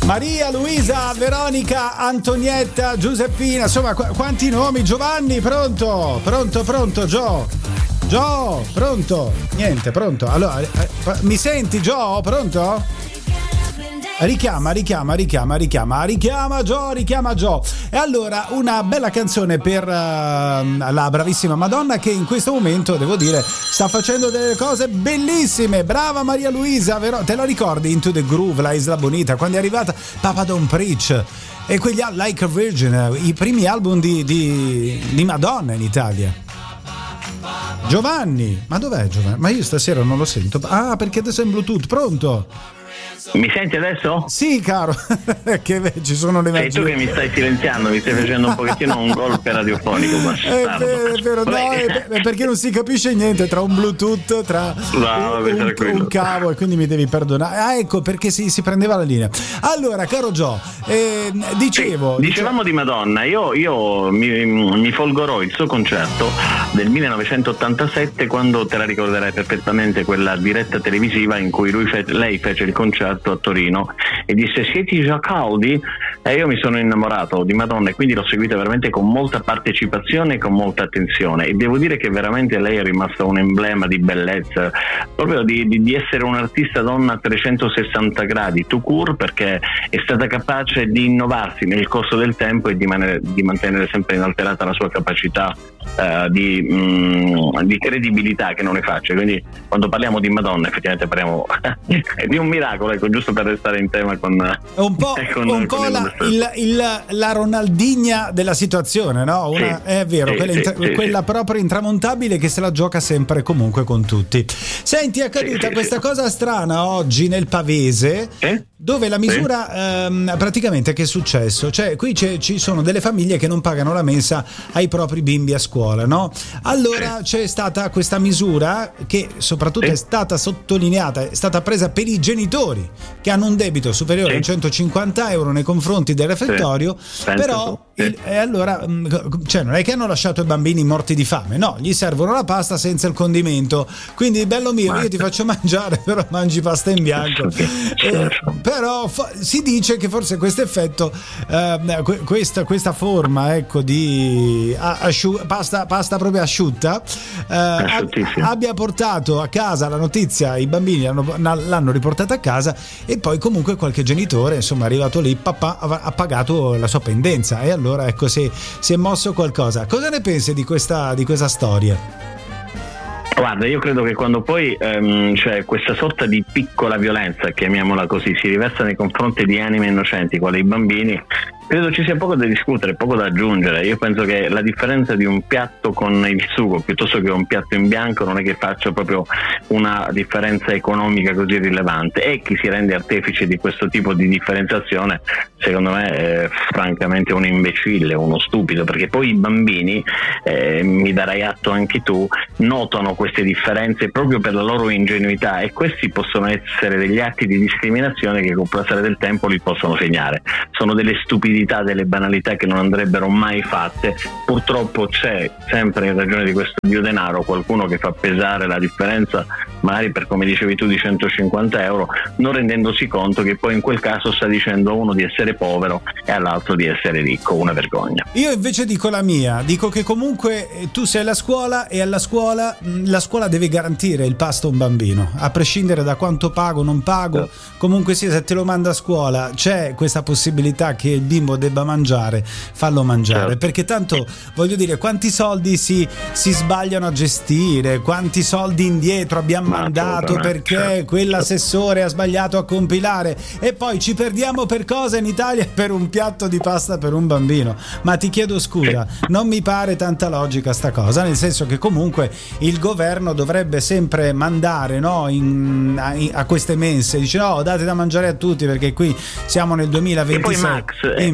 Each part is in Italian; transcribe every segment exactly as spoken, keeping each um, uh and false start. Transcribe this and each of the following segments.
Maria, Luisa, Veronica, Antonietta, Giuseppina, insomma qu- quanti nomi. Giovanni, pronto? Pronto, pronto, Gio? Gio, pronto? Niente, pronto. Allora, eh, mi senti, Gio? Pronto? Richiama, richiama, richiama, richiama, richiama Gio, richiama Gio. E allora una bella canzone per uh, la bravissima Madonna, che in questo momento, devo dire, sta facendo delle cose bellissime. Brava Maria Luisa, vero? Te la ricordi Into the Groove, la Isla Bonita, quando è arrivata Papa Don't Preach e quegli Like a Virgin, i primi album di, di, di Madonna in Italia. Giovanni, ma dov'è Giovanni? Ma io stasera non lo sento. Ah, perché adesso è in Bluetooth, pronto? Mi senti adesso? Sì, caro. Che ci sono le Sei tu che mi stai silenziando, mi stai facendo un pochettino un golpe radiofonico. È vero, è vero, no, è, è perché non si capisce niente tra un Bluetooth, tra no, vabbè, un, un, un cavo, e quindi mi devi perdonare. Ah, ecco perché si, si prendeva la linea. Allora, caro Gio, eh, dicevo. Sì, dicevamo dicevo... di Madonna, io, io mi, mi folgorò il suo concerto del millenovecentottantasette, quando te la ricorderai perfettamente, quella diretta televisiva in cui lui fe- lei fece il concerto a Torino e disse: siete già caldi? E io mi sono innamorato di Madonna e quindi l'ho seguita veramente con molta partecipazione e con molta attenzione, e devo dire che veramente lei è rimasta un emblema di bellezza, proprio di, di, di essere un'artista donna a trecentosessanta gradi tout court, perché è stata capace di innovarsi nel corso del tempo e di, man- di mantenere sempre inalterata la sua capacità uh, di, mm, di credibilità, che non è facile. Quindi quando parliamo di Madonna effettivamente parliamo di un miracolo, ecco, giusto per restare in tema con un po', con, un po' la, il, il, la Ronaldinha della situazione, no? Una, sì, è vero, sì, quella, sì, intra- sì, quella sì. proprio intramontabile, che se la gioca sempre comunque con tutti. Senti, è accaduta sì, questa sì. cosa strana oggi nel Pavese, eh? dove la misura sì. ehm, praticamente che è successo? Cioè qui c'è, ci sono delle famiglie che non pagano la mensa ai propri bimbi a scuola, no? Allora sì. c'è stata questa misura che soprattutto sì. è stata sottolineata, è stata presa per i genitori che hanno un debito superiore sì. a centocinquanta euro nei confronti del refettorio, sì. però sì. il, e allora cioè non è che hanno lasciato i bambini morti di fame, no, gli servono la pasta senza il condimento, quindi bello mio, Ma... io ti faccio mangiare, però mangi pasta in bianco. Sì. Eh, però fa, si dice che forse questo effetto eh, questa, questa forma ecco di asciu- pasta, pasta proprio asciutta eh, abbia portato a casa la notizia, i bambini hanno, l'hanno riportata a casa, e poi comunque qualche genitore insomma è arrivato lì, papà ha pagato la sua pendenza, e allora ecco si, si è mosso qualcosa. Cosa ne pensi di questa, di questa storia? Guarda, io credo che quando poi um, cioè questa sorta di piccola violenza, chiamiamola così, si riversa nei confronti di anime innocenti quali i bambini, credo ci sia poco da discutere, poco da aggiungere. Io penso che la differenza di un piatto con il sugo piuttosto che un piatto in bianco non è che faccia proprio una differenza economica così rilevante, e chi si rende artefice di questo tipo di differenziazione secondo me è francamente un imbecille, uno stupido, perché poi i bambini, eh, mi darai atto anche tu, notano queste differenze proprio per la loro ingenuità, e questi possono essere degli atti di discriminazione che col passare del tempo li possono segnare. Sono delle stupidità, delle banalità che non andrebbero mai fatte. Purtroppo c'è sempre, in ragione di questo dio denaro, qualcuno che fa pesare la differenza magari per, come dicevi tu, di centocinquanta euro, non rendendosi conto che poi in quel caso sta dicendo a uno di essere povero e all'altro di essere ricco. Una vergogna. Io invece dico la mia, dico che comunque tu sei alla scuola, e alla scuola la scuola deve garantire il pasto a un bambino, a prescindere da quanto pago o non pago, comunque sia, se te lo manda a scuola c'è questa possibilità che il bimbo debba mangiare, fallo mangiare, certo. Perché tanto voglio dire, quanti soldi si, si sbagliano a gestire, quanti soldi indietro abbiamo Ma mandato perché certo. quell'assessore ha sbagliato a compilare, e poi ci perdiamo per cosa in Italia? Per un piatto di pasta per un bambino. Ma ti chiedo scusa, non mi pare tanta logica sta cosa, nel senso che comunque il governo dovrebbe sempre mandare, no, in, a, a queste mense, dice no, date da mangiare a tutti perché qui siamo nel duemilaventisei. E poi Max, Dimmi. Eh.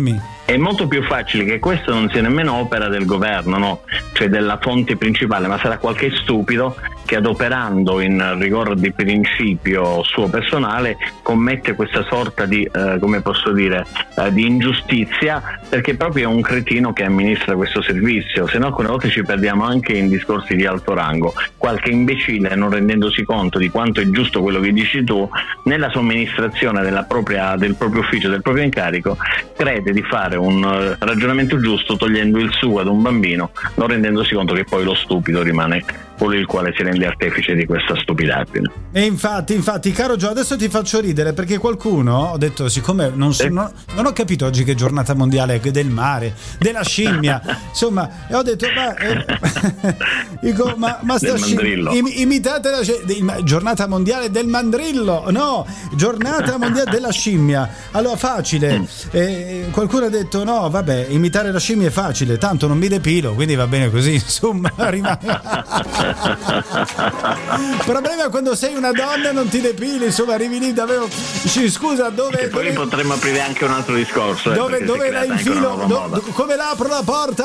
è molto più facile che questo non sia nemmeno opera del governo, no? Cioè della fonte principale, ma sarà qualche stupido che adoperando in rigore di principio suo personale commette questa sorta di, eh, come posso dire, eh, di ingiustizia, perché proprio è un cretino che amministra questo servizio. Se no alcune volte ci perdiamo anche in discorsi di alto rango. Qualche imbecille, non rendendosi conto di quanto è giusto quello che dici tu, nella somministrazione della propria, del proprio ufficio, del proprio incarico, crede di fare un ragionamento giusto togliendo il suo ad un bambino, non rendendosi conto che poi lo stupido rimane colui il quale si rende artefice di questa stupidaggine. E infatti, infatti, caro Gio, adesso ti faccio ridere perché qualcuno, ho detto, siccome non, so, eh. non, non ho capito oggi che giornata mondiale del mare, della scimmia, insomma, e ho detto, ma, eh, dico, ma, ma sta scimmia, im, imitate la im, giornata mondiale del mandrillo, no, giornata mondiale della scimmia. Allora, facile. Eh, qualcuno ha detto, no, vabbè, imitare la scimmia è facile, tanto non mi depilo, quindi va bene così, insomma, rimane. Il problema è quando sei una donna e non ti depili, insomma, arrivi lì davvero. Sì, scusa, dove. E poi dove, potremmo aprire anche un altro discorso. Dove, eh, dove la infilo? Do, come la apro la porta?